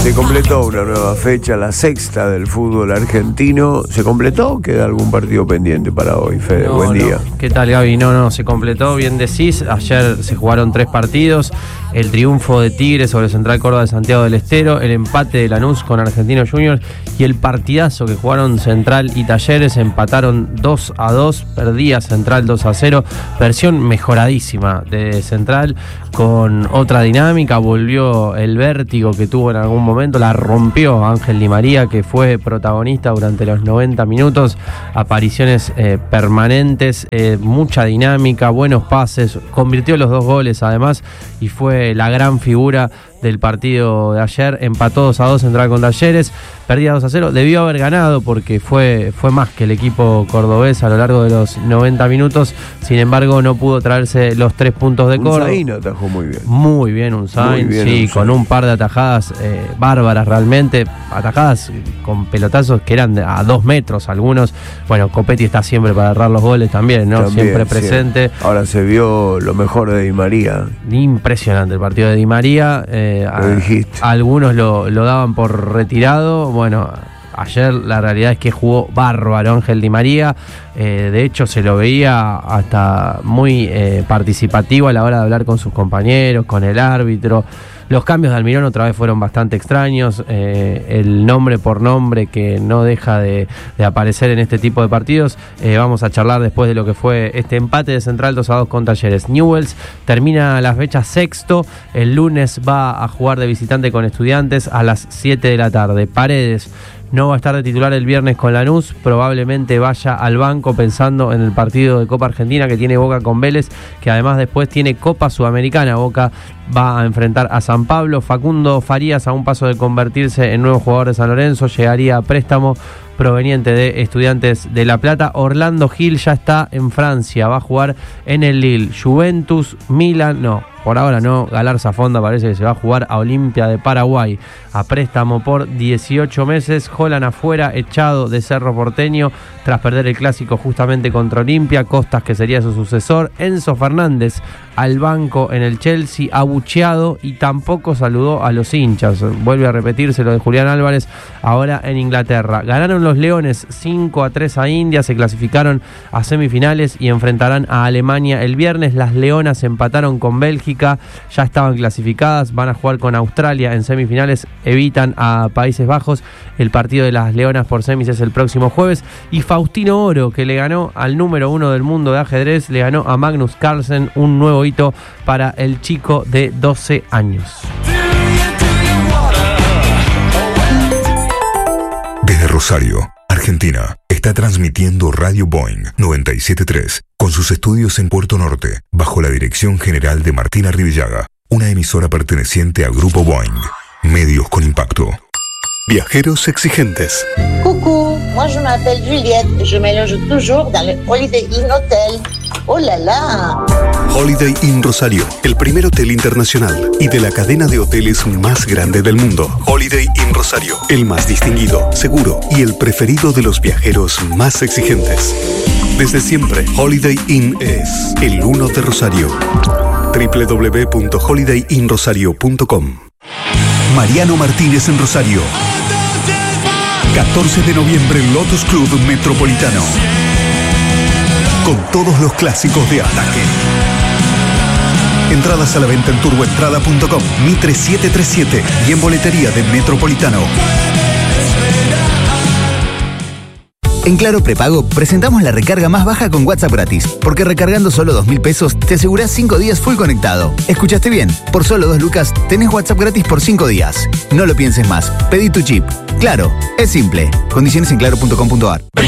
Se completó una nueva fecha, la sexta del fútbol argentino. ¿Se completó? ¿Queda algún partido pendiente para hoy, Fede? Buen día. ¿Qué tal, Gaby? No, se completó, bien decís. Ayer se jugaron 3 partidos. El triunfo de Tigre sobre Central Córdoba de Santiago del Estero, el empate de Lanús con Argentinos Juniors y el partidazo que jugaron Central y Talleres. Empataron 2-2, perdía Central 2-0. Versión mejoradísima de Central con otra dinámica. Volvió el vértigo que tuvo en algún momento, la rompió Ángel Di María, que fue protagonista durante los 90 minutos. Apariciones permanentes, mucha dinámica, buenos pases, convirtió los 2 goles además y fue la gran figura del partido de ayer. Empató 2-2 Central con Talleres, perdía 2-0, debió haber ganado porque fue más que el equipo cordobés a lo largo de los 90 minutos, sin embargo no pudo traerse los 3 puntos de Córdoba. Unzain atajó muy bien. Muy bien Unzain, sí, con un par de atajadas bárbaras realmente, atajadas con pelotazos que eran a 2 metros algunos. Bueno, Copetti está siempre para errar los goles también, ¿no? También, siempre presente. Sí. Ahora se vio lo mejor de Di María. Impresionante el partido de Di María. Algunos lo daban por retirado. Bueno, ayer la realidad es que jugó bárbaro Ángel Di María. De hecho se lo veía hasta muy participativo a la hora de hablar con sus compañeros, con el árbitro. Los cambios de Almirón otra vez fueron bastante extraños. El nombre por nombre que no deja de aparecer en este tipo de partidos. Vamos a charlar después de lo que fue este empate de Central 2-2 con Talleres. Newell's termina la fecha sexto. El lunes va a jugar de visitante con Estudiantes a las 7 de la tarde. Paredes no va a estar de titular el viernes con Lanús, probablemente vaya al banco pensando en el partido de Copa Argentina que tiene Boca con Vélez, que además después tiene Copa Sudamericana. Boca va a enfrentar a San Pablo. Facundo Farías, a un paso de convertirse en nuevo jugador de San Lorenzo, llegaría a préstamo proveniente de Estudiantes de La Plata. Orlando Gil ya está en Francia, va a jugar en el Lille. Juventus, Milan, no. Por ahora no, Galarza Fonda parece que se va a jugar a Olimpia de Paraguay a préstamo por 18 meses. Holland afuera, echado de Cerro Porteño tras perder el clásico justamente contra Olimpia. Costas, que sería su sucesor. Enzo Fernández al banco en el Chelsea, abucheado, y tampoco saludó a los hinchas. Vuelve a repetirse lo de Julián Álvarez ahora en Inglaterra. Ganaron los Leones 5-3 a India, se clasificaron a semifinales y enfrentarán a Alemania el viernes. Las Leonas empataron con Bélgica, ya estaban clasificadas, van a jugar con Australia en semifinales, evitan a Países Bajos. El partido de las Leonas por semis es el próximo jueves. Y Faustino Oro, que le ganó al número 1 del mundo de ajedrez, le ganó a Magnus Carlsen, un nuevo hito para el chico de 12 años. Desde Rosario, Argentina, está transmitiendo Radio Boing 97.3 con sus estudios en Puerto Norte, bajo la dirección general de Martina Rivillaga, una emisora perteneciente al Grupo Boing. Medios con impacto. Viajeros exigentes. Coucou, moi je m'appelle Juliette et je me loge toujours dans le Holiday Inn Hotel. ¡Oh, la la! Holiday Inn Rosario, el primer hotel internacional y de la cadena de hoteles más grande del mundo. Holiday Inn Rosario, el más distinguido, seguro y el preferido de los viajeros más exigentes. Desde siempre, Holiday Inn es el uno de Rosario. www.holidayinrosario.com. Mariano Martínez en Rosario. 14 de noviembre, Lotus Club Metropolitano. Con todos los clásicos de Ataque. Entradas a la venta en turboentrada.com, Mitre 737 y en boletería de Metropolitano. En Claro Prepago presentamos la recarga más baja con WhatsApp gratis, porque recargando solo 2.000 pesos te asegurás 5 días full conectado. ¿Escuchaste bien? Por solo 2 lucas tenés WhatsApp gratis por 5 días. No lo pienses más, pedí tu chip. Claro, es simple. Condiciones en claro.com.ar.